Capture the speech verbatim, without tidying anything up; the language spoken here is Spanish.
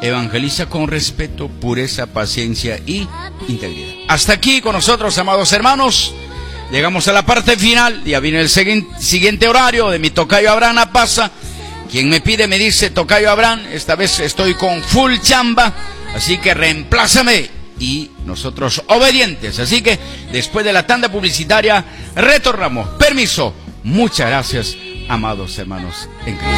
evangeliza con respeto, pureza, paciencia y integridad. Hasta aquí con nosotros, amados hermanos. Llegamos a la parte final. Ya viene el siguiente horario de mi tocayo Abraham Apaza. Quien me pide me dice: tocayo Abraham, esta vez estoy con full chamba, así que reemplázame. Y nosotros obedientes. Así que después de la tanda publicitaria retornamos. Permiso. Muchas gracias, amados hermanos en Cristo.